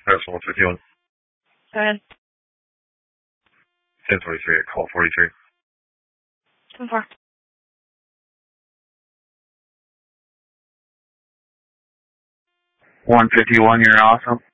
That's 151. Go ahead. 1043 at call 43. 10-4. 151, you're awesome.